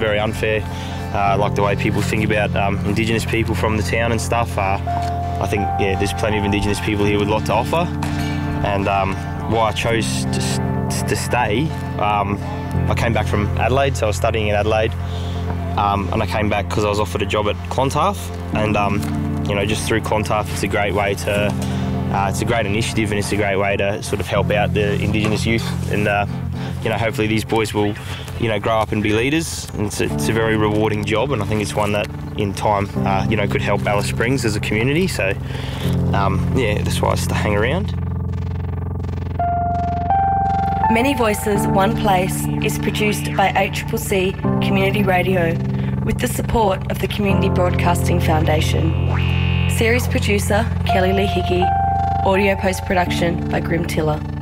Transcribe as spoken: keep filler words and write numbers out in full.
very unfair. Uh, I like the way people think about um, Indigenous people from the town and stuff. Uh, I think, yeah, there's plenty of Indigenous people here with a lot to offer. And um, why I chose to, to stay, um, I came back from Adelaide, so I was studying in Adelaide. Um, and I came back because I was offered a job at Clontarf. And, um, you know, just through Clontarf, it's a great way to, uh, it's a great initiative, and it's a great way to sort of help out the Indigenous youth. And, uh, you know, hopefully these boys will, you know, grow up and be leaders. And it's a, it's a very rewarding job, and I think it's one that in time, uh, you know, could help Alice Springs as a community. So, um, yeah, that's why I stay hang around. Many Voices, One Place is produced by A C C C Community Radio with the support of the Community Broadcasting Foundation. Series producer Kelly Lee Hickey. Audio post-production by Grim Tiller.